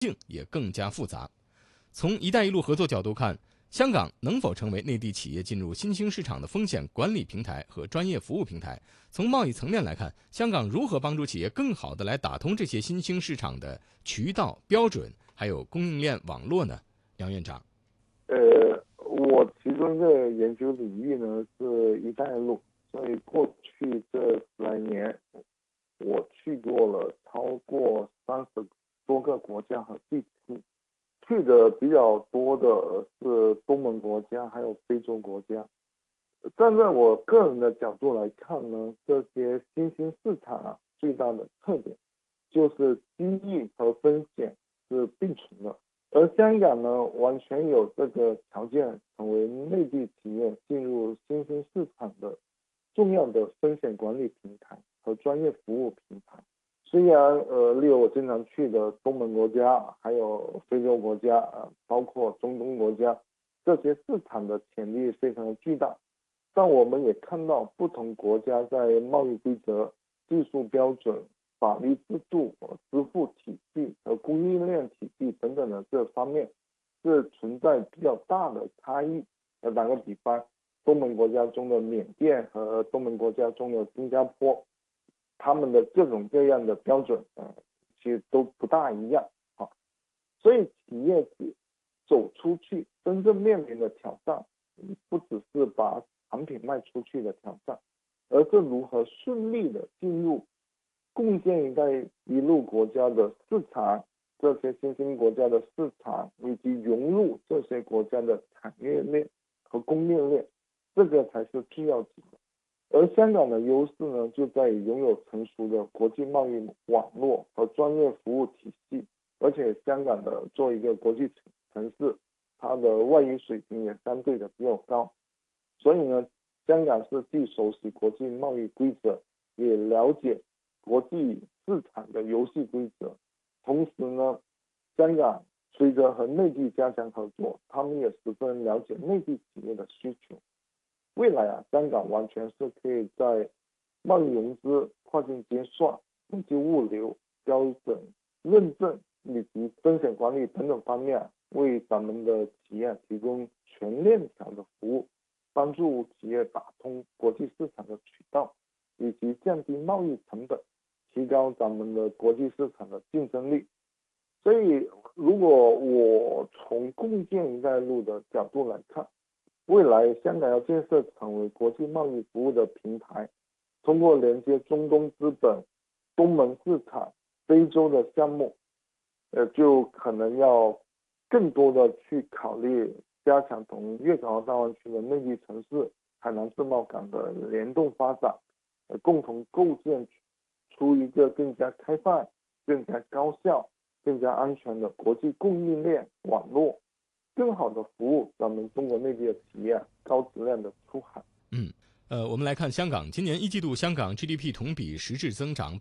境也更加复杂。从“一带一路”合作角度看，香港能否成为内地企业进入新兴市场的风险管理平台和专业服务平台？从贸易层面来看，香港如何帮助企业更好地来打通这些新兴市场的渠道、标准，还有供应链网络呢？梁院长。 我其中一个研究领域呢是一带一路，所以过去这10来年，我去过了超过30多个国家和地区，去的比较多的是东盟国家，还有非洲国家。站在我个人的角度来看呢，这些新兴市场最大的特点就是机遇和风险是并存的。而香港呢，完全有这个条件成为内地企业进入新兴市场的重要的风险管理平台和专业服务平台。虽然例如我经常去的东盟国家，还有非洲国家包括中东国家，这些市场的潜力非常的巨大，但我们也看到不同国家在贸易规则、技术标准、法律制度、支付体系和供应链体系等等的这方面是存在比较大的差异。打个比方，东盟国家中的缅甸和东盟国家中的新加坡，他们的各种各样的标准其实都不大一样。所以企业走出去真正面临的挑战，不只是把产品卖出去的挑战，而是如何顺利的进入共建一带一路国家的市场，这些新兴国家的市场，以及融入这些国家的产业链和供应链，这个才是最要紧的。而香港的优势呢，就在于拥有成熟的国际贸易网络和专业服务体系，而且香港的作为一个国际城市，它的外语水平也相对的比较高，所以呢，香港是既熟悉国际贸易规则，也了解国际市场的游戏规则。同时呢，香港随着和内地加强合作，他们也十分了解内地企业的需求。未来香港完全是可以在贸易融资、跨境结算、国际物流、标准认证以及风险管理等等方面，为咱们的企业提供全链条的服务，帮助企业打通国际市场的渠道，以及降低贸易成本，提高咱们的国际市场的竞争力。所以，如果我从共建一带一路的角度来看，未来香港要建设成为国际贸易服务的平台，通过连接中东资本、东盟市场、非洲的项目，就可能要更多的去考虑加强同粤港澳大湾区的内地城市、海南自贸港的联动发展，共同构建出一个更加开放、更加高效、更加安全的国际供应链网络，更好的服务咱们中国内地的企业高质量的出海。 我们来看香港，今年一季度香港 GDP 同比实质增长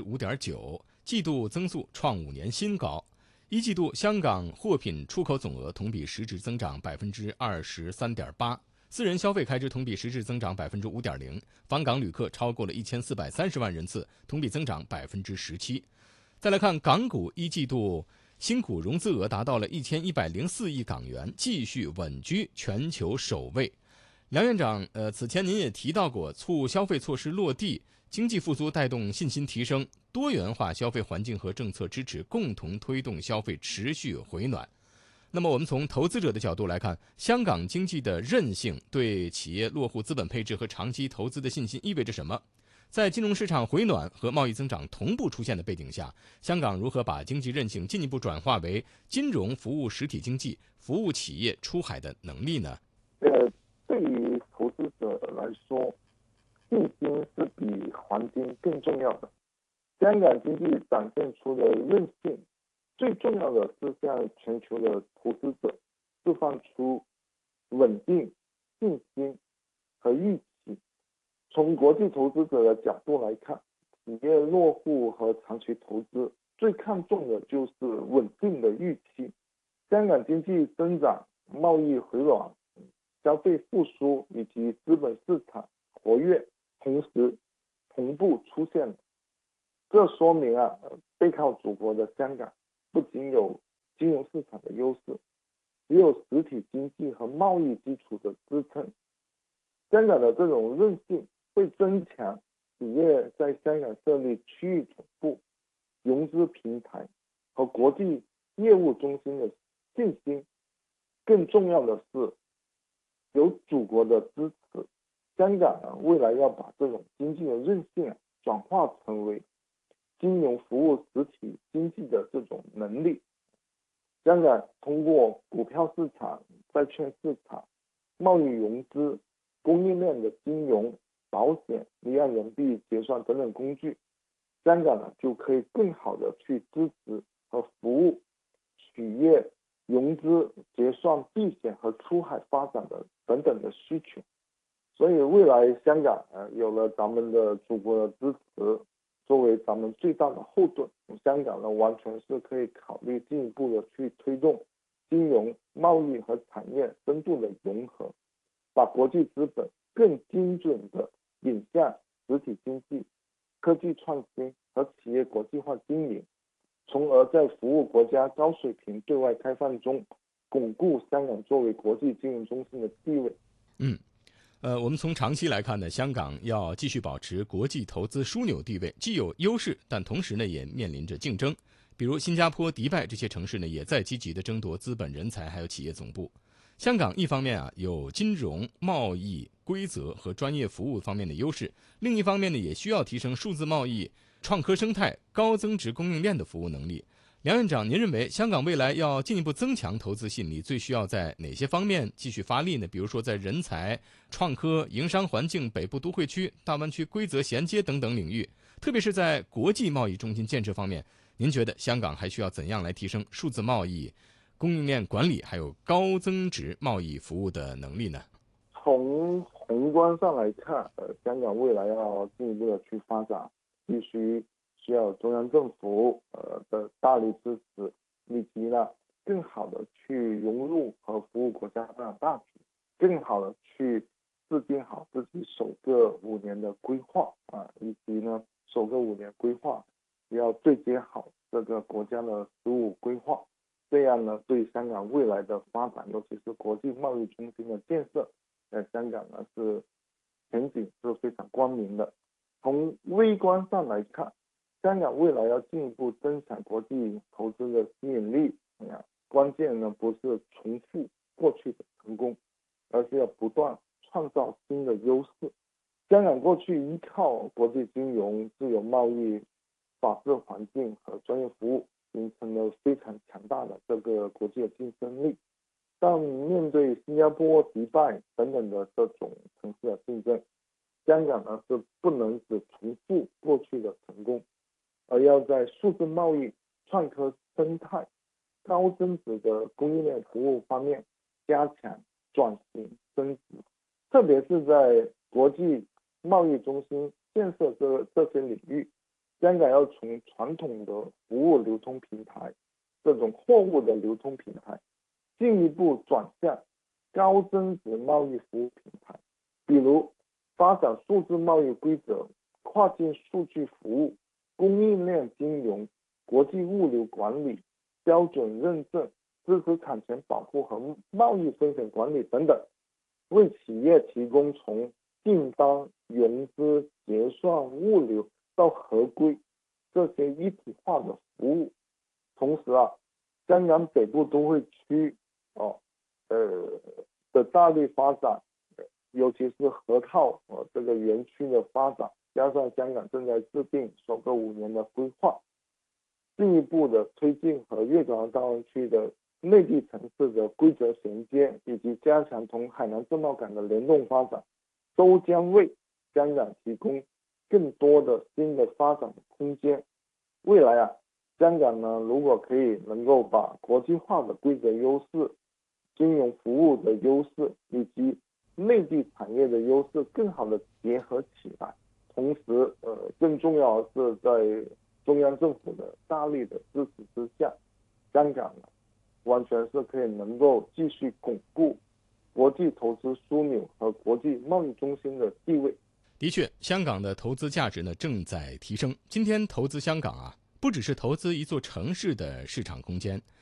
5.9%，季度增速创5年新高。一季度香港货品出口总额同比实质增长23.8%，私人消费开支同比实质增长5.0%，访港旅客超过了1430万人次，同比增长17%。再来看港股一季度新股融资额达到了1104亿港元，继续稳居全球首位。梁院长，此前您也提到过，促消费措施落地，经济复苏带动信心提升，多元化消费环境和政策支持共同推动消费持续回暖。那么我们从投资者的角度来看，香港经济的韧性对企业落户资本配置和长期投资的信心意味着什么？在金融市场回暖和贸易增长同步出现的背景下，香港如何把经济韧性进一步转化为金融服务实体经济、服务企业出海的能力呢？ 对于投资者来说，信心是比黄金更重要的。香港经济展现出的韧性，最重要的是向全球的投资者释放出稳定、信心和预期。从国际投资者的角度来看，企业落户和长期投资最看重的就是稳定的预期。香港经济增长、贸易回暖、消费复苏以及资本市场活跃同时同步出现了，这说明背靠祖国的香港不仅有金融市场的优势，只有实体经济和贸易基础的支撑，香港的这种韧性会增强企业在香港设立区域总部、融资平台和国际业务中心的信心。更重要的是，有祖国的支持，香港未来要把这种经济的韧性转化成为金融服务实体经济的这种能力。香港通过股票市场、债券市场、贸易融资、供应链的金融、保险、离岸人民币结算等等工具，香港就可以更好的去支持和服务企业融资、结算、避险和出海发展的等等的需求。所以未来香港有了咱们的祖国的支持作为咱们最大的后盾，香港完全是可以考虑进一步的去推动金融、贸易和产业深度的融合，把国际资本更精准的引向实体经济、科技创新和企业国际化经营，从而在服务国家高水平对外开放中巩固香港作为国际金融中心的地位。 我们从长期来看呢，香港要继续保持国际投资枢纽地位，既有优势，但同时呢也面临着竞争。比如新加坡、迪拜这些城市呢，也在积极的争夺资本、人才还有企业总部。香港一方面有金融、贸易、规则和专业服务方面的优势，另一方面呢也需要提升数字贸易、创科生态、高增值供应链的服务能力。梁院长，您认为香港未来要进一步增强投资吸引力，最需要在哪些方面继续发力呢？比如说在人才、创科、营商环境、北部都会区、大湾区规则衔接等等领域，特别是在国际贸易中心建设方面，您觉得香港还需要怎样来提升数字贸易、供应链管理还有高增值贸易服务的能力呢？ 从宏观上来看，香港未来要进一步的去发展，必须需要中央政府的大力支持，以及呢更好的去融入和服务国家的大局，更好的去制定好自己首个5年的规划以及呢首个5年规划要对接好这个国家的15规划，这样呢对香港未来的发展，尤其是国际贸易中心的建设，香港呢是前景是非常光明的。从微观上来看，香港未来要进一步增强国际投资的吸引力，关键呢不是重复过去的成功，而是要不断创造新的优势。香港过去依靠国际金融、自由贸易、法治环境和专业服务，形成了非常强大的这个国际的竞争力。但面对新加坡、迪拜等等的这种城市的竞争，香港呢是不能只重复过去的成功，而要在数字贸易、创科生态、高增值的供应链服务方面加强转型升级，特别是在国际贸易中心建设这些领域，香港要从传统的服务流通平台、这种货物的流通平台，进一步转向高增值贸易服务平台，比如发展数字贸易规则、跨境数据服务、供应链金融、国际物流管理、标准认证、知识产权保护和贸易风险管理等等，为企业提供从订单、融资、结算、物流到合规这些一体化的服务。同时香港北部都会区的大力发展，尤其是河套这个园区的发展，加上香港正在制定首个5年的规划，进一步的推进和粤港澳大湾区的内地城市的规则衔接，以及加强同海南自贸港的联动发展，都将为香港提供更多的新的发展空间。未来香港呢，如果能够把国际化的规则优势、金融服务的优势以及内地产业的优势更好的结合起来，同时更重要的是在中央政府的大力的支持之下，香港呢完全是可以能够继续巩固国际投资枢纽和国际贸易中心的地位。 的确，香港的投资价值呢正在提升。今天投资香港不只是投资一座城市的市场空间，